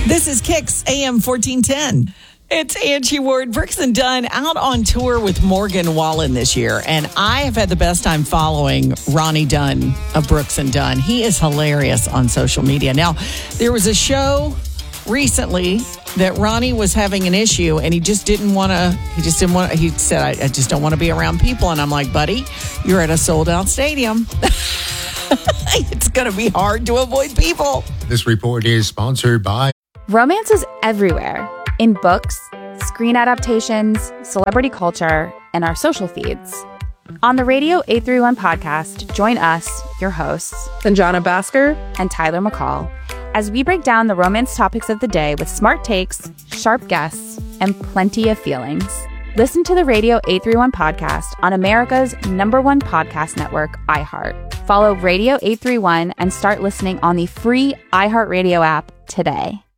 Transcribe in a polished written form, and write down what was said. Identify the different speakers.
Speaker 1: This is Kicks AM 1410. It's Angie Ward. Brooks and Dunn out on tour with Morgan Wallen this year. And I have had the best time following Ronnie Dunn of Brooks and Dunn. He is hilarious on social media. Now, there was a show recently that Ronnie was having an issue and he said, I just don't want to be around people. And I'm like, buddy, you're at a sold out stadium. It's going to be hard to avoid people.
Speaker 2: This report is sponsored by
Speaker 3: Romance is everywhere. In books, screen adaptations, celebrity culture, and our social feeds. On the Radio 831 podcast, join us, your hosts,
Speaker 4: Sanjana Bhaskar
Speaker 3: and Tyler McCall, as we break down the romance topics of the day with smart takes, sharp guests, and plenty of feelings. Listen to the Radio 831 podcast on America's #1 podcast network, iHeart. Follow Radio 831 and start listening on the free iHeartRadio app today.